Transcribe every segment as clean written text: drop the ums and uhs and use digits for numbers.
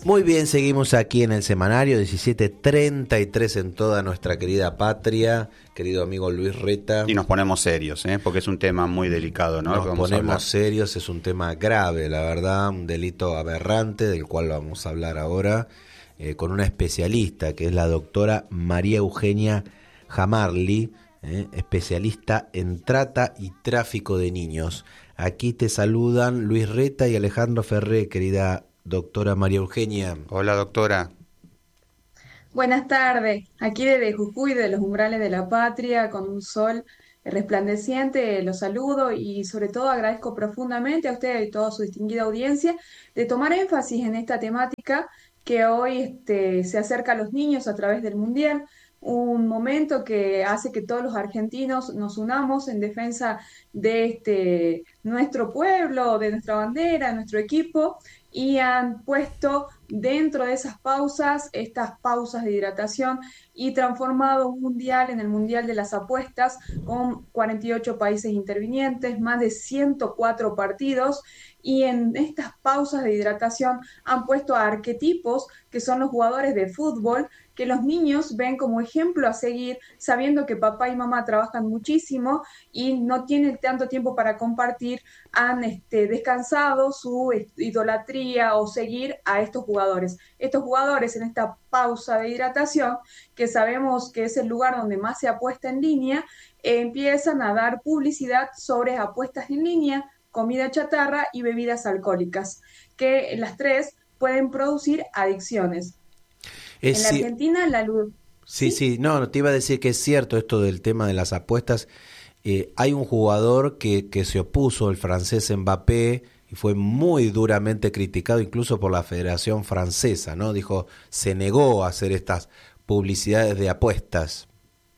Muy bien, seguimos aquí en el semanario 17:33 en toda nuestra querida patria, querido amigo Luis Reta. Y nos ponemos serios, porque es un tema muy delicado, ¿no? Nos ponemos serios, es un tema grave, la verdad, un delito aberrante del cual vamos a hablar ahora con una especialista que es la doctora María Eugenia Jamarly, especialista en trata y tráfico de niños. Aquí te saludan Luis Reta y Alejandro Ferré, querida doctora María Eugenia. Hola, doctora. Buenas tardes, aquí desde Jujuy, de los umbrales de la patria, con un sol resplandeciente, los saludo y sobre todo agradezco profundamente a usted y toda su distinguida audiencia de tomar énfasis en esta temática que hoy se acerca a los niños a través del Mundial, un momento que hace que todos los argentinos nos unamos en defensa de nuestro pueblo, de nuestra bandera, nuestro equipo, y han puesto dentro de esas pausas, estas pausas de hidratación y transformado un mundial en el Mundial de las Apuestas con 48 países intervinientes, más de 104 partidos, y en estas pausas de hidratación han puesto a arquetipos que son los jugadores de fútbol, que los niños ven como ejemplo a seguir, sabiendo que papá y mamá trabajan muchísimo y no tienen tanto tiempo para compartir, han descansado su idolatría o seguir a estos jugadores. Estos jugadores en esta pausa de hidratación, que sabemos que es el lugar donde más se apuesta en línea, empiezan a dar publicidad sobre apuestas en línea, comida chatarra y bebidas alcohólicas, que las tres pueden producir adicciones. En la Argentina, la luz... Sí, no, te iba a decir que es cierto esto del tema de las apuestas. Hay un jugador que se opuso, el francés Mbappé, y fue muy duramente criticado incluso por la Federación Francesa, ¿no? Dijo, se negó a hacer estas publicidades de apuestas.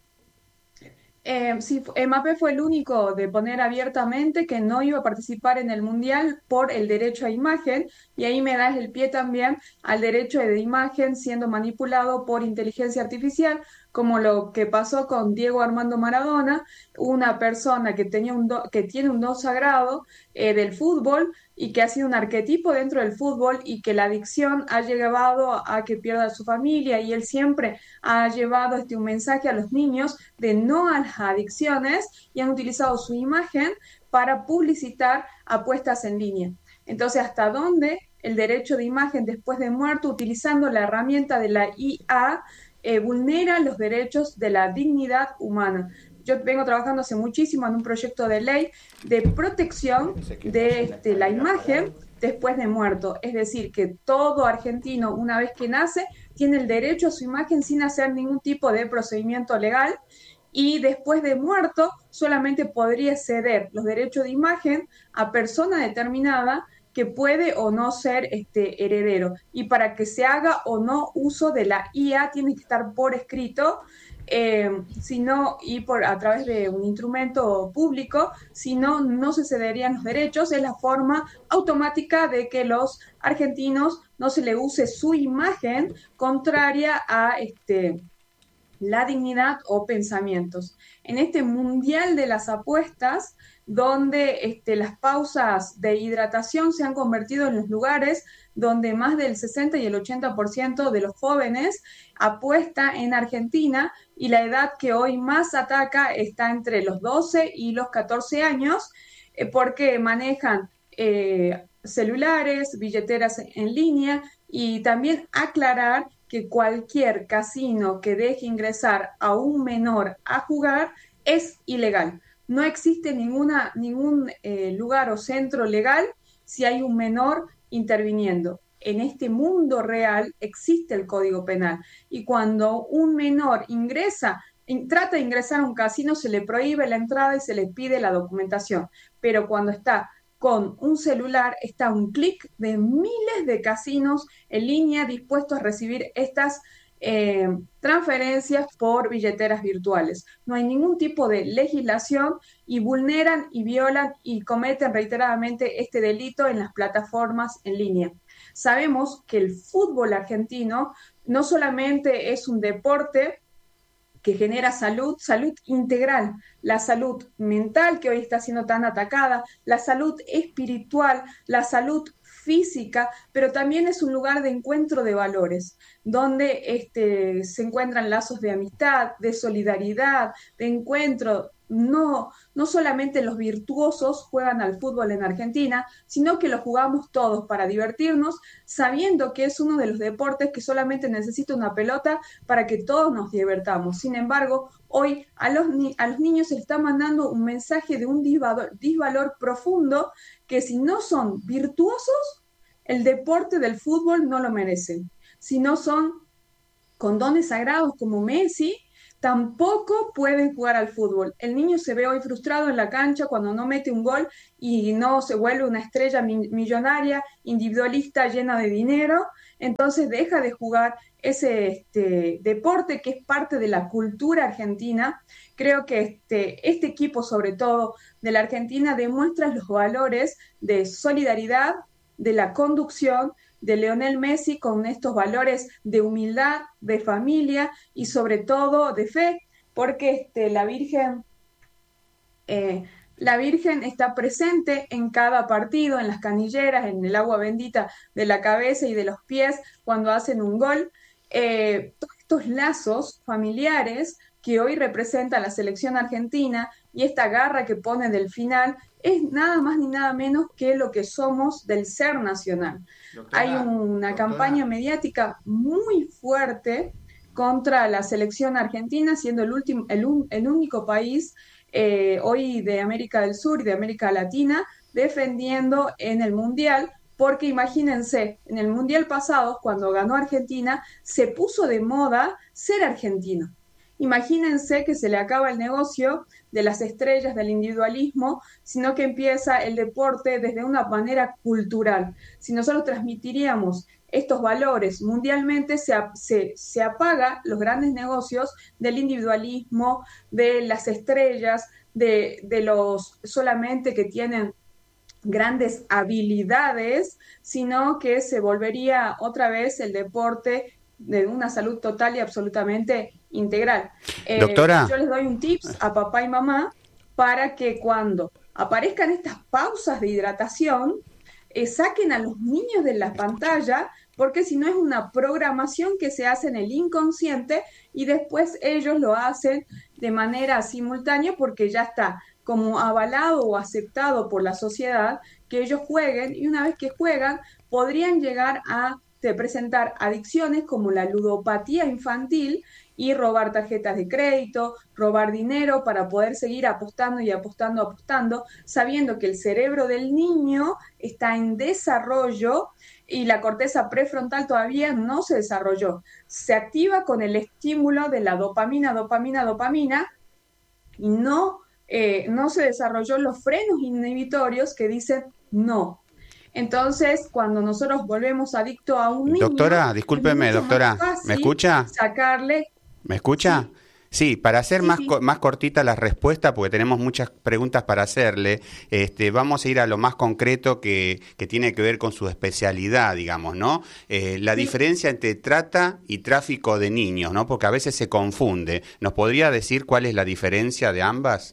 Sí, Mbappé fue el único de poner abiertamente que no iba a participar en el Mundial por el derecho a imagen, y ahí me das el pie también al derecho de imagen siendo manipulado por inteligencia artificial, como lo que pasó con Diego Armando Maradona, una persona que tiene un don sagrado del fútbol y que ha sido un arquetipo dentro del fútbol, y que la adicción ha llevado a que pierda a su familia, y él siempre ha llevado un mensaje a los niños de no a las adicciones, y han utilizado su imagen para publicitar apuestas en línea. Entonces, ¿hasta dónde el derecho de imagen después de muerto, utilizando la herramienta de la IA, vulnera los derechos de la dignidad humana? Yo vengo trabajando hace muchísimo en un proyecto de ley de protección de la imagen después de muerto. Es decir, que todo argentino, una vez que nace, tiene el derecho a su imagen sin hacer ningún tipo de procedimiento legal, y después de muerto solamente podría ceder los derechos de imagen a persona determinada que puede o no ser heredero. Y para que se haga o no uso de la IA tiene que estar por escrito, sino, y a través de un instrumento público, si no, no se cederían los derechos. Es la forma automática de que los argentinos no se le use su imagen contraria a la dignidad o pensamientos. En este mundial de las apuestas, donde las pausas de hidratación se han convertido en los lugares donde más del 60 y el 80% de los jóvenes apuesta en Argentina, y la edad que hoy más ataca está entre los 12 y los 14 años, porque manejan celulares, billeteras en línea, y también aclarar que cualquier casino que deje ingresar a un menor a jugar es ilegal. No existe ningún lugar o centro legal si hay un menor interviniendo. En este mundo real existe el Código Penal, y cuando un menor trata de ingresar a un casino, se le prohíbe la entrada y se le pide la documentación. Pero cuando está con un celular, está a un clic de miles de casinos en línea dispuestos a recibir estas transferencias por billeteras virtuales. No hay ningún tipo de legislación, y vulneran y violan y cometen reiteradamente este delito en las plataformas en línea. Sabemos que el fútbol argentino no solamente es un deporte que genera salud integral, la salud mental, que hoy está siendo tan atacada, la salud espiritual, la salud física, pero también es un lugar de encuentro de valores, donde se encuentran lazos de amistad, de solidaridad, de encuentro. No, no solamente los virtuosos juegan al fútbol en Argentina, sino que lo jugamos todos para divertirnos, sabiendo que es uno de los deportes que solamente necesita una pelota para que todos nos divertamos. Sin embargo, hoy a los niños se les está mandando un mensaje de un disvalor profundo, que si no son virtuosos, el deporte del fútbol no lo merecen. Si no son con dones sagrados como Messi, tampoco pueden jugar al fútbol. El niño se ve hoy frustrado en la cancha cuando no mete un gol y no se vuelve una estrella millonaria, individualista, llena de dinero, entonces deja de jugar ese deporte que es parte de la cultura argentina. Creo que este equipo, sobre todo de la Argentina, demuestra los valores de solidaridad, de la conducción, de Lionel Messi, con estos valores de humildad, de familia y sobre todo de fe, porque la Virgen está presente en cada partido, en las canilleras, en el agua bendita de la cabeza y de los pies cuando hacen un gol. Todos estos lazos familiares que hoy representa la selección argentina y esta garra que pone del final es nada más ni nada menos que lo que somos del ser nacional. Hay una campaña mediática muy fuerte contra la selección argentina, siendo el único país hoy de América del Sur y de América Latina defendiendo en el Mundial, porque imagínense, en el Mundial pasado, cuando ganó Argentina, se puso de moda ser argentino. Imagínense que se le acaba el negocio de las estrellas, del individualismo, sino que empieza el deporte desde una manera cultural. Si nosotros transmitiríamos estos valores mundialmente, se apaga los grandes negocios del individualismo, de las estrellas, de los solamente que tienen grandes habilidades, sino que se volvería otra vez el deporte de una salud total y absolutamente integral. Doctora. Yo les doy un tips a papá y mamá para que cuando aparezcan estas pausas de hidratación, saquen a los niños de la pantalla, porque si no es una programación que se hace en el inconsciente y después ellos lo hacen de manera simultánea porque ya está como avalado o aceptado por la sociedad que ellos jueguen, y una vez que juegan podrían llegar a presentar adicciones como la ludopatía infantil y robar tarjetas de crédito, robar dinero para poder seguir apostando y apostando, apostando, sabiendo que el cerebro del niño está en desarrollo y la corteza prefrontal todavía no se desarrolló. Se activa con el estímulo de la dopamina, dopamina, dopamina, y no se desarrolló los frenos inhibitorios que dicen no. Entonces, cuando nosotros volvemos adicto a un niño, Doctora, discúlpeme, doctora, ¿me escucha? Sacarle. ¿Me escucha? Sí, para hacer más cortita la respuesta, porque tenemos muchas preguntas para hacerle, vamos a ir a lo más concreto que tiene que ver con su especialidad, digamos, ¿no? La diferencia entre trata y tráfico de niños, ¿no? Porque a veces se confunde. ¿Nos podría decir cuál es la diferencia de ambas?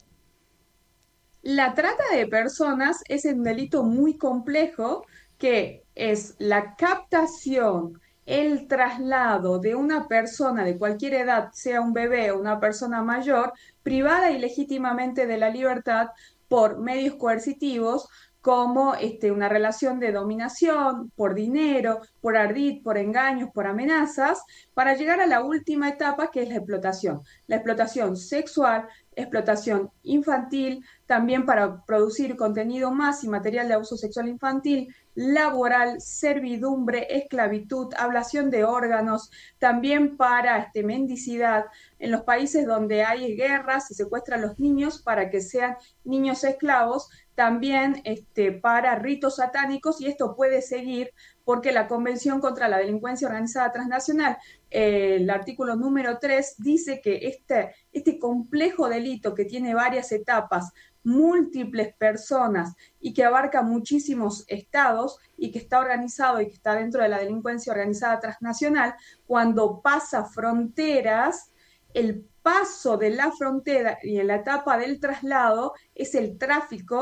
La trata de personas es un delito muy complejo, que es la captación, el traslado de una persona de cualquier edad, sea un bebé o una persona mayor, privada ilegítimamente de la libertad por medios coercitivos, como una relación de dominación, por dinero, por ardid, por engaños, por amenazas, para llegar a la última etapa, que es la explotación sexual, explotación infantil, también para producir contenido más y material de abuso sexual infantil, laboral, servidumbre, esclavitud, ablación de órganos, también para mendicidad. En los países donde hay guerras se secuestran a los niños para que sean niños esclavos, también para ritos satánicos, y esto puede seguir porque la Convención contra la Delincuencia Organizada Transnacional, el artículo número 3, dice que este complejo delito, que tiene varias etapas, múltiples personas y que abarca muchísimos estados y que está organizado y que está dentro de la delincuencia organizada transnacional, cuando pasa fronteras, el paso de la frontera y en la etapa del traslado es el tráfico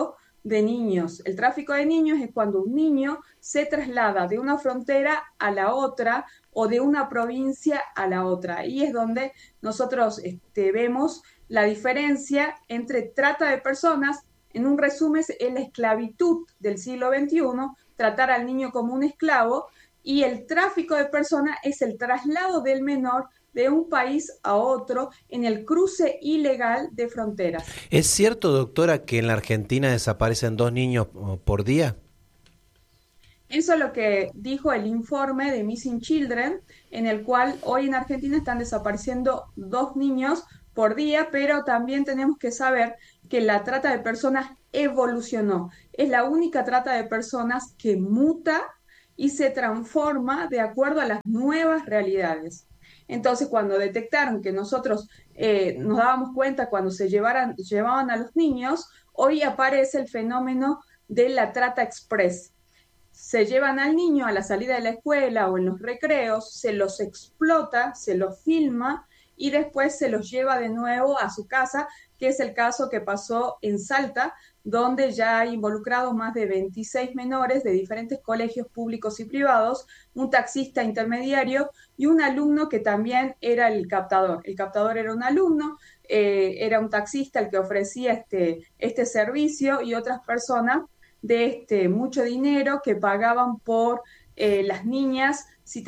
de niños. El tráfico de niños es cuando un niño se traslada de una frontera a la otra o de una provincia a la otra. Ahí es donde nosotros vemos la diferencia entre trata de personas. En un resumen, es la esclavitud del siglo XXI, tratar al niño como un esclavo, y el tráfico de personas es el traslado del menor de un país a otro en el cruce ilegal de fronteras. ¿Es cierto, doctora, que en la Argentina desaparecen 2 niños por día? Eso es lo que dijo el informe de Missing Children, en el cual hoy en Argentina están desapareciendo 2 niños por día, pero también tenemos que saber que la trata de personas evolucionó. Es la única trata de personas que muta y se transforma de acuerdo a las nuevas realidades. Entonces, cuando detectaron que nosotros nos dábamos cuenta cuando llevaban a los niños, hoy aparece el fenómeno de la trata express. Se llevan al niño a la salida de la escuela o en los recreos, se los explota, se los filma y después se los lleva de nuevo a su casa, que es el caso que pasó en Salta, donde ya hay involucrados más de 26 menores de diferentes colegios públicos y privados, un taxista intermediario y un alumno que también era el captador. El captador era un alumno, era un taxista el que ofrecía este servicio, y otras personas de mucho dinero que pagaban por las niñas si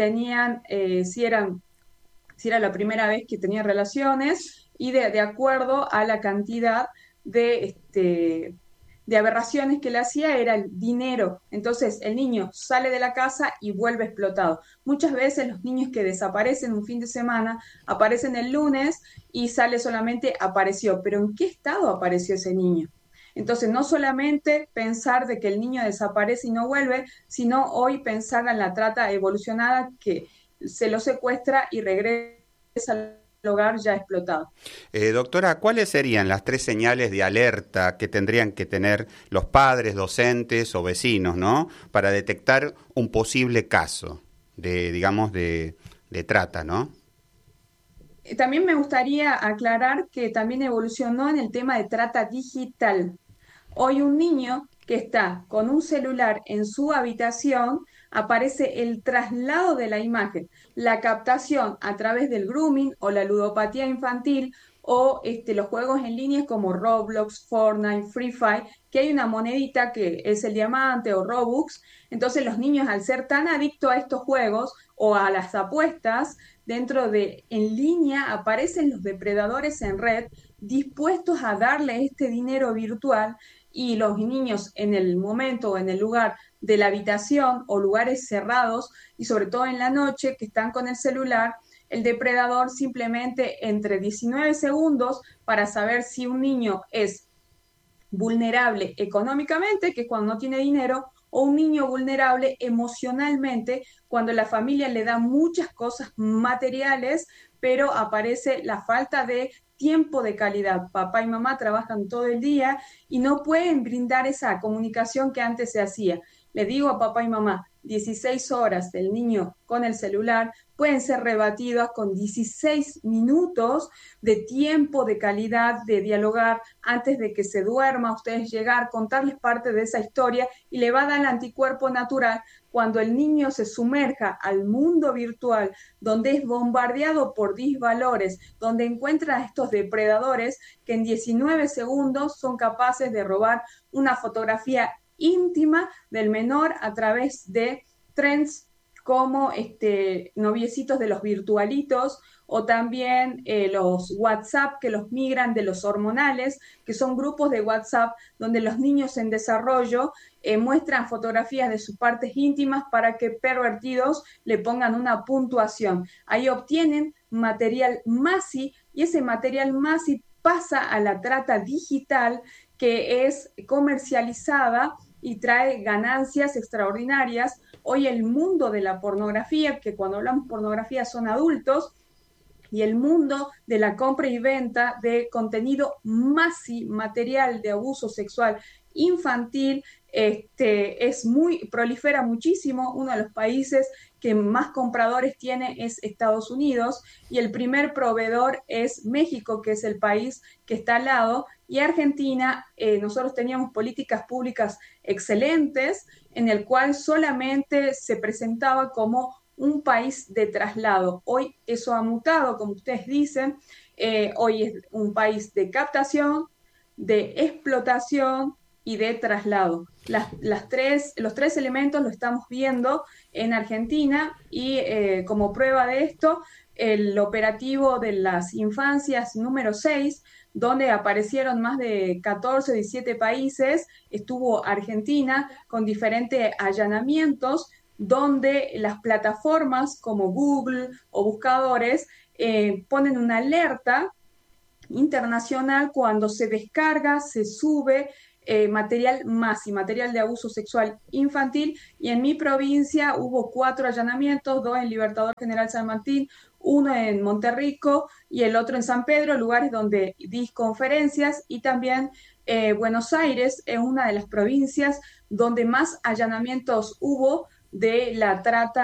era la primera vez que tenían relaciones, y de acuerdo a la cantidad de aberraciones que le hacía era el dinero. Entonces el niño sale de la casa y vuelve explotado. Muchas veces los niños que desaparecen un fin de semana aparecen el lunes y sale solamente apareció, pero ¿en qué estado apareció ese niño? Entonces, no solamente pensar de que el niño desaparece y no vuelve, sino hoy pensar en la trata evolucionada, que se lo secuestra y regresa al hogar ya explotado. Doctora, ¿cuáles serían las 3 señales de alerta que tendrían que tener los padres, docentes o vecinos, ¿no?, para detectar un posible caso de trata, ¿no? También me gustaría aclarar que también evolucionó en el tema de trata digital. Hoy un niño que está con un celular en su habitación, aparece el traslado de la imagen, la captación a través del grooming o la ludopatía infantil, o los juegos en línea como Roblox, Fortnite, Free Fire, que hay una monedita que es el diamante o Robux. Entonces los niños, al ser tan adictos a estos juegos o a las apuestas, en línea aparecen los depredadores en red dispuestos a darle este dinero virtual, y los niños en el momento o en el lugar de la habitación o lugares cerrados, y sobre todo en la noche que están con el celular, el depredador simplemente entre 19 segundos para saber si un niño es vulnerable económicamente, que es cuando no tiene dinero, o un niño vulnerable emocionalmente, cuando la familia le da muchas cosas materiales, pero aparece la falta de tiempo de calidad. Papá y mamá trabajan todo el día y no pueden brindar esa comunicación que antes se hacía. Le digo a papá y mamá, 16 horas del niño con el celular pueden ser rebatidas con 16 minutos de tiempo de calidad, de dialogar antes de que se duerma, ustedes llegar, contarles parte de esa historia, y le va a dar el anticuerpo natural cuando el niño se sumerja al mundo virtual, donde es bombardeado por disvalores, donde encuentra a estos depredadores que en 19 segundos son capaces de robar una fotografía íntima del menor a través de trends como noviecitos de los virtualitos, o también los WhatsApp que los migran de los hormonales, que son grupos de WhatsApp donde los niños en desarrollo muestran fotografías de sus partes íntimas para que pervertidos le pongan una puntuación. Ahí obtienen material MASI, y ese material MASI pasa a la trata digital, que es comercializada y trae ganancias extraordinarias. Hoy el mundo de la pornografía, que cuando hablamos pornografía son adultos, y el mundo de la compra y venta de contenido MASI, material de abuso sexual infantil, prolifera muchísimo. Uno de los países que más compradores tiene es Estados Unidos, y el primer proveedor es México, que es el país que está al lado, y Argentina. Nosotros teníamos políticas públicas excelentes en el cual solamente se presentaba como un país de traslado. Hoy eso ha mutado, como ustedes dicen. Hoy es un país de captación, de explotación y de traslado. Los tres elementos lo estamos viendo en Argentina, y como prueba de esto, el operativo de las infancias número 6, donde aparecieron más de 14, 17 países, estuvo Argentina con diferentes allanamientos, donde las plataformas como Google o buscadores ponen una alerta internacional cuando se descarga, se sube material MASI, material de abuso sexual infantil, y en mi provincia hubo 4 allanamientos, 2 en Libertador General San Martín, uno en Monterrico y el otro en San Pedro, lugares donde di conferencias, y también Buenos Aires es una de las provincias donde más allanamientos hubo de la trata